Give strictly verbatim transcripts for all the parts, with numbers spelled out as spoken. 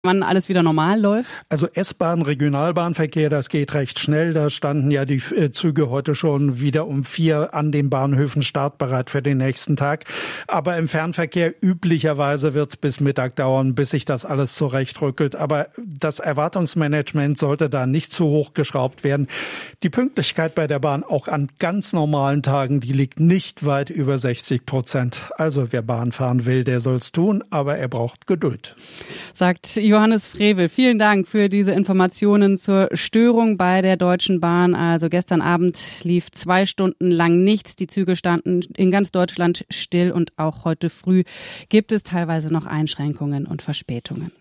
wann alles wieder normal läuft? Also S-Bahn, Regionalbahnverkehr, das geht recht schnell. Da standen ja die äh, Züge heute schon wieder um vier an den Bahnhöfen startbereit für den nächsten Tag. Aber im Fernverkehr üblicherweise wird es bis Mittag dauern, bis sich das alles zurechtrückelt. Aber das Erwartungsmanagement sollte da nicht zu hoch geschraubt werden. Die Pünktlichkeit bei der Bahn auch an ganz normalen Tagen, die liegt nicht weit über sechzig Prozent. Also wer Bahn fahren will, der soll's tun, aber er braucht Geduld. Sagt Johannes Frevel. Vielen Dank für diese Informationen zur Störung bei der Deutschen Bahn. Also gestern Abend lief zwei Stunden lang nichts. Die Züge standen in ganz Deutschland still und auch heute früh gibt es teilweise noch Einschränkungen und Verspätungen.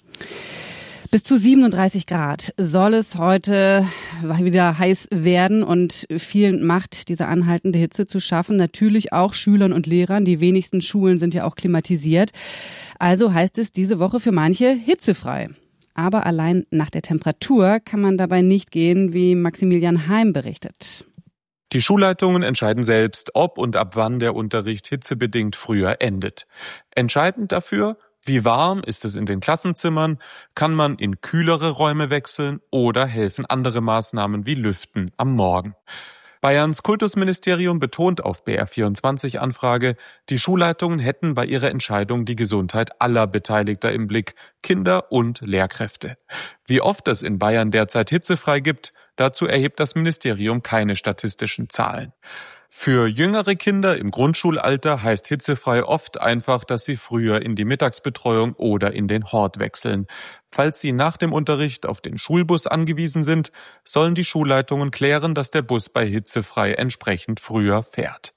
Bis zu siebenunddreißig Grad soll es heute wieder heiß werden und vielen macht diese anhaltende Hitze zu schaffen. Natürlich auch Schülern und Lehrern. Die wenigsten Schulen sind ja auch klimatisiert. Also heißt es diese Woche für manche hitzefrei. Aber allein nach der Temperatur kann man dabei nicht gehen, wie Maximilian Heim berichtet. Die Schulleitungen entscheiden selbst, ob und ab wann der Unterricht hitzebedingt früher endet. Entscheidend dafür: Wie warm ist es in den Klassenzimmern? Kann man in kühlere Räume wechseln oder helfen andere Maßnahmen wie Lüften am Morgen? Bayerns Kultusministerium betont auf B R vierundzwanzig Anfrage, die Schulleitungen hätten bei ihrer Entscheidung die Gesundheit aller Beteiligter im Blick, Kinder und Lehrkräfte. Wie oft es in Bayern derzeit hitzefrei gibt, dazu erhebt das Ministerium keine statistischen Zahlen. Für jüngere Kinder im Grundschulalter heißt hitzefrei oft einfach, dass sie früher in die Mittagsbetreuung oder in den Hort wechseln. Falls sie nach dem Unterricht auf den Schulbus angewiesen sind, sollen die Schulleitungen klären, dass der Bus bei hitzefrei entsprechend früher fährt.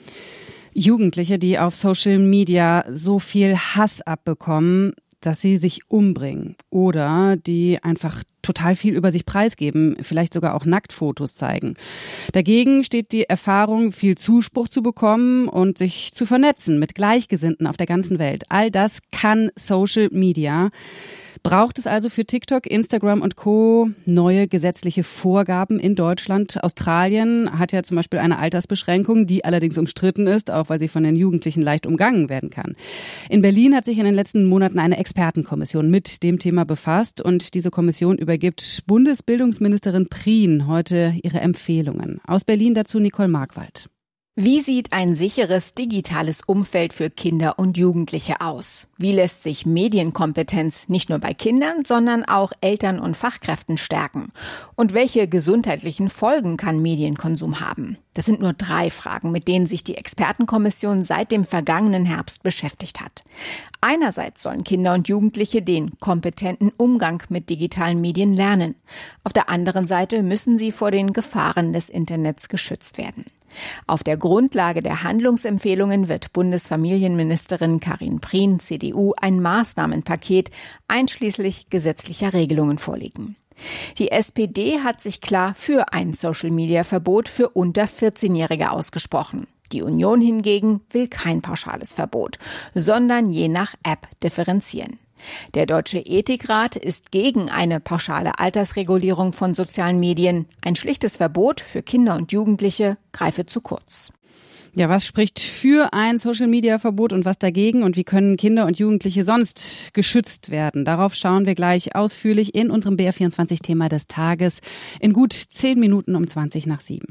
Jugendliche, die auf Social Media so viel Hass abbekommen, dass sie sich umbringen oder die einfach total viel über sich preisgeben, vielleicht sogar auch Nacktfotos zeigen. Dagegen steht die Erfahrung, viel Zuspruch zu bekommen und sich zu vernetzen mit Gleichgesinnten auf der ganzen Welt. All das kann Social Media. Braucht es also für TikTok, Instagram und Co. neue gesetzliche Vorgaben in Deutschland? Australien hat ja zum Beispiel eine Altersbeschränkung, die allerdings umstritten ist, auch weil sie von den Jugendlichen leicht umgangen werden kann. In Berlin hat sich in den letzten Monaten eine Expertenkommission mit dem Thema befasst und diese Kommission übergibt Bundesbildungsministerin Prien heute ihre Empfehlungen. Aus Berlin dazu Nicole Markwald. Wie sieht ein sicheres digitales Umfeld für Kinder und Jugendliche aus? Wie lässt sich Medienkompetenz nicht nur bei Kindern, sondern auch Eltern und Fachkräften stärken? Und welche gesundheitlichen Folgen kann Medienkonsum haben? Das sind nur drei Fragen, mit denen sich die Expertenkommission seit dem vergangenen Herbst beschäftigt hat. Einerseits sollen Kinder und Jugendliche den kompetenten Umgang mit digitalen Medien lernen. Auf der anderen Seite müssen sie vor den Gefahren des Internets geschützt werden. Auf der Grundlage der Handlungsempfehlungen wird Bundesfamilienministerin Karin Prien, C D U, ein Maßnahmenpaket einschließlich gesetzlicher Regelungen vorlegen. Die S P D hat sich klar für ein Social-Media-Verbot für unter vierzehnjährige ausgesprochen. Die Union hingegen will kein pauschales Verbot, sondern je nach App differenzieren. Der Deutsche Ethikrat ist gegen eine pauschale Altersregulierung von sozialen Medien. Ein schlichtes Verbot für Kinder und Jugendliche greife zu kurz. Ja, was spricht für ein Social-Media-Verbot und was dagegen und wie können Kinder und Jugendliche sonst geschützt werden? Darauf schauen wir gleich ausführlich in unserem B R vierundzwanzig-Thema des Tages in gut zehn Minuten um zwanzig nach sieben.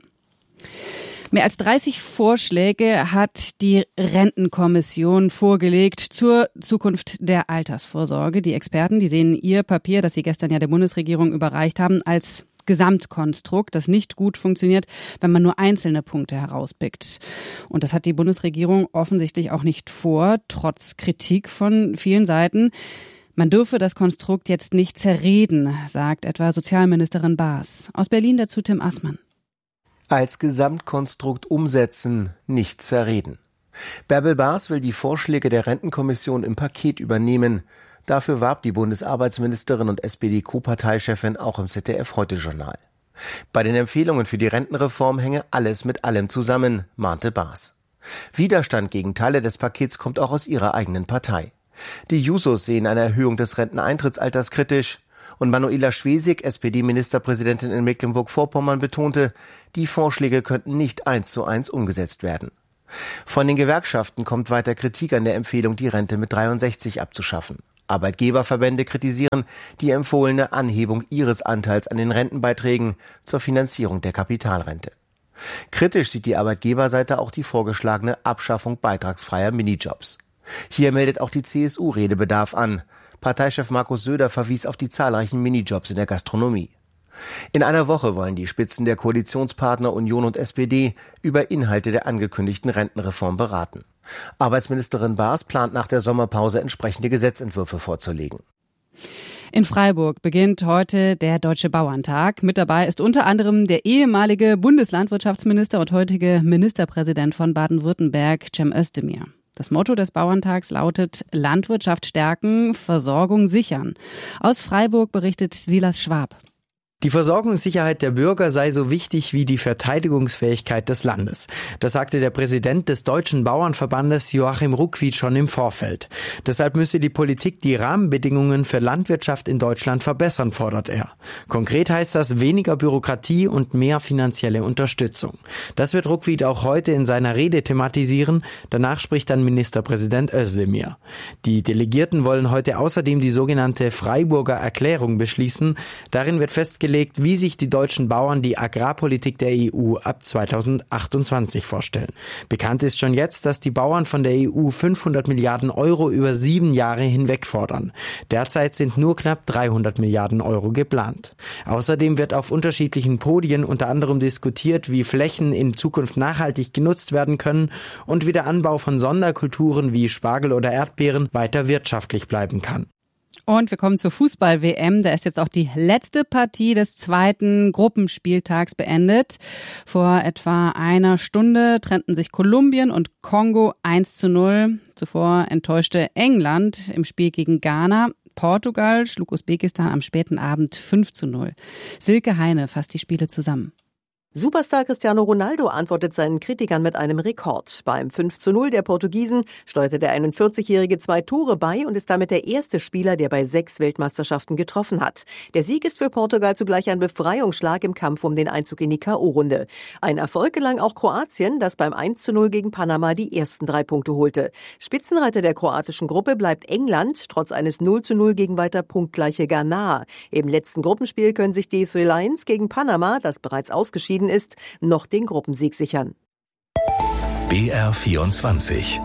Mehr als dreißig Vorschläge hat die Rentenkommission vorgelegt zur Zukunft der Altersvorsorge. Die Experten, die sehen ihr Papier, das sie gestern ja der Bundesregierung überreicht haben, als Gesamtkonstrukt, das nicht gut funktioniert, wenn man nur einzelne Punkte herauspickt. Und das hat die Bundesregierung offensichtlich auch nicht vor, trotz Kritik von vielen Seiten. Man dürfe das Konstrukt jetzt nicht zerreden, sagt etwa Sozialministerin Baas. Aus Berlin dazu Tim Assmann. Als Gesamtkonstrukt umsetzen, nicht zerreden. Bärbel Baas will die Vorschläge der Rentenkommission im Paket übernehmen. Dafür warb die Bundesarbeitsministerin und S P D-Co-Parteichefin auch im Z D F-Heute-Journal. Bei den Empfehlungen für die Rentenreform hänge alles mit allem zusammen, mahnte Baas. Widerstand gegen Teile des Pakets kommt auch aus ihrer eigenen Partei. Die Jusos sehen eine Erhöhung des Renteneintrittsalters kritisch. Und Manuela Schwesig, S P D-Ministerpräsidentin in Mecklenburg-Vorpommern, betonte, die Vorschläge könnten nicht eins zu eins umgesetzt werden. Von den Gewerkschaften kommt weiter Kritik an der Empfehlung, die Rente mit dreiundsechzig abzuschaffen. Arbeitgeberverbände kritisieren die empfohlene Anhebung ihres Anteils an den Rentenbeiträgen zur Finanzierung der Kapitalrente. Kritisch sieht die Arbeitgeberseite auch die vorgeschlagene Abschaffung beitragsfreier Minijobs. Hier meldet auch die C S U Redebedarf an. Parteichef Markus Söder verwies auf die zahlreichen Minijobs in der Gastronomie. In einer Woche wollen die Spitzen der Koalitionspartner Union und S P D über Inhalte der angekündigten Rentenreform beraten. Arbeitsministerin Baas plant nach der Sommerpause entsprechende Gesetzentwürfe vorzulegen. In Freiburg beginnt heute der Deutsche Bauerntag. Mit dabei ist unter anderem der ehemalige Bundeslandwirtschaftsminister und heutige Ministerpräsident von Baden-Württemberg, Cem Özdemir. Das Motto des Bauerntags lautet Landwirtschaft stärken, Versorgung sichern. Aus Freiburg berichtet Silas Schwab. Die Versorgungssicherheit der Bürger sei so wichtig wie die Verteidigungsfähigkeit des Landes. Das sagte der Präsident des Deutschen Bauernverbandes Joachim Ruckwied schon im Vorfeld. Deshalb müsse die Politik die Rahmenbedingungen für Landwirtschaft in Deutschland verbessern, fordert er. Konkret heißt das weniger Bürokratie und mehr finanzielle Unterstützung. Das wird Ruckwied auch heute in seiner Rede thematisieren. Danach spricht dann Ministerpräsident Özdemir. Die Delegierten wollen heute außerdem die sogenannte Freiburger Erklärung beschließen. Darin wird festgelegt, wie sich die deutschen Bauern die Agrarpolitik der E U ab zweitausendachtundzwanzig vorstellen. Bekannt ist schon jetzt, dass die Bauern von der E U fünfhundert Milliarden Euro über sieben Jahre hinweg fordern. Derzeit sind nur knapp dreihundert Milliarden Euro geplant. Außerdem wird auf unterschiedlichen Podien unter anderem diskutiert, wie Flächen in Zukunft nachhaltig genutzt werden können und wie der Anbau von Sonderkulturen wie Spargel oder Erdbeeren weiter wirtschaftlich bleiben kann. Und wir kommen zur Fußball-W M. Da ist jetzt auch die letzte Partie des zweiten Gruppenspieltags beendet. Vor etwa einer Stunde trennten sich Kolumbien und Kongo eins zu null. Zuvor enttäuschte England im Spiel gegen Ghana. Portugal schlug Usbekistan am späten Abend fünf zu null. Silke Heine fasst die Spiele zusammen. Superstar Cristiano Ronaldo antwortet seinen Kritikern mit einem Rekord. Beim fünf zu null der Portugiesen steuerte der einundvierzigjährige zwei Tore bei und ist damit der erste Spieler, der bei sechs Weltmeisterschaften getroffen hat. Der Sieg ist für Portugal zugleich ein Befreiungsschlag im Kampf um den Einzug in die K O-Runde. Ein Erfolg gelang auch Kroatien, das beim eins zu null gegen Panama die ersten drei Punkte holte. Spitzenreiter der kroatischen Gruppe bleibt England, trotz eines null zu null gegen weiter punktgleiche Ghana. Im letzten Gruppenspiel können sich die Three Lions gegen Panama, das bereits ausgeschieden ist, noch den Gruppensieg sichern. B R vierundzwanzig.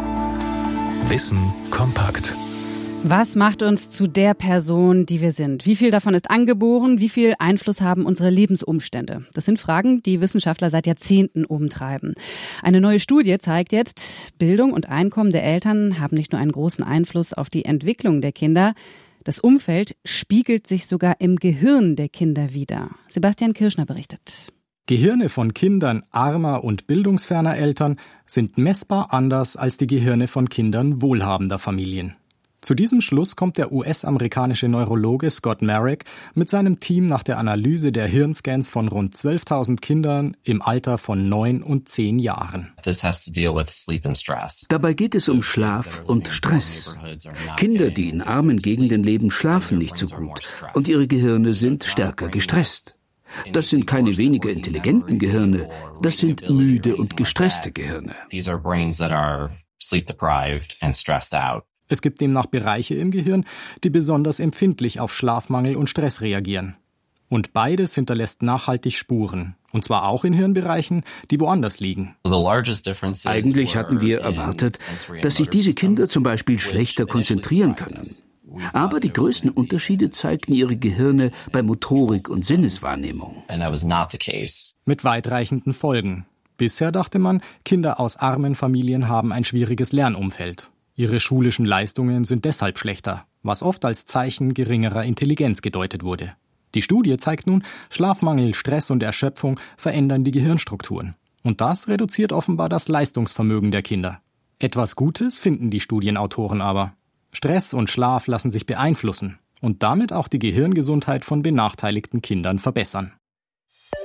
Wissen kompakt. Was macht uns zu der Person, die wir sind? Wie viel davon ist angeboren? Wie viel Einfluss haben unsere Lebensumstände? Das sind Fragen, die Wissenschaftler seit Jahrzehnten umtreiben. Eine neue Studie zeigt jetzt, Bildung und Einkommen der Eltern haben nicht nur einen großen Einfluss auf die Entwicklung der Kinder, das Umfeld spiegelt sich sogar im Gehirn der Kinder wider. Sebastian Kirschner berichtet. Gehirne von Kindern armer und bildungsferner Eltern sind messbar anders als die Gehirne von Kindern wohlhabender Familien. Zu diesem Schluss kommt der U S-amerikanische Neurologe Scott Marek mit seinem Team nach der Analyse der Hirnscans von rund zwölftausend Kindern im Alter von neun und zehn Jahren. Dabei geht es um Schlaf und Stress. Kinder, die in armen Gegenden leben, schlafen nicht so gut und ihre Gehirne sind stärker gestresst. Das sind keine weniger intelligenten Gehirne, das sind müde und gestresste Gehirne. Es gibt demnach Bereiche im Gehirn, die besonders empfindlich auf Schlafmangel und Stress reagieren. Und beides hinterlässt nachhaltig Spuren. Und zwar auch in Hirnbereichen, die woanders liegen. Eigentlich hatten wir erwartet, dass sich diese Kinder zum Beispiel schlechter konzentrieren können. Aber die größten Unterschiede zeigten ihre Gehirne bei Motorik und Sinneswahrnehmung. Mit weitreichenden Folgen. Bisher dachte man, Kinder aus armen Familien haben ein schwieriges Lernumfeld. Ihre schulischen Leistungen sind deshalb schlechter, was oft als Zeichen geringerer Intelligenz gedeutet wurde. Die Studie zeigt nun, Schlafmangel, Stress und Erschöpfung verändern die Gehirnstrukturen. Und das reduziert offenbar das Leistungsvermögen der Kinder. Etwas Gutes finden die Studienautoren aber. Stress und Schlaf lassen sich beeinflussen und damit auch die Gehirngesundheit von benachteiligten Kindern verbessern.